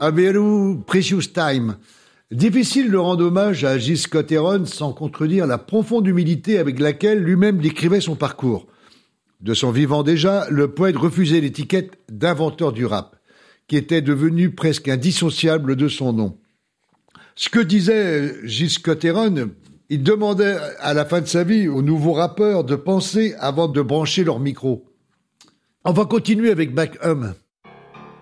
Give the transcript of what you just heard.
Averu Precious Time. Difficile de rendre hommage à Gilles Scott-Heron sans contredire la profonde humilité avec laquelle lui-même décrivait son parcours. De son vivant déjà, le poète refusait l'étiquette d'inventeur du rap, qui était devenue presque indissociable de son nom. Ce que disait Gilles Scott-Heron, il demandait à la fin de sa vie aux nouveaux rappeurs de penser avant de brancher leur micro. On va continuer avec Back Home.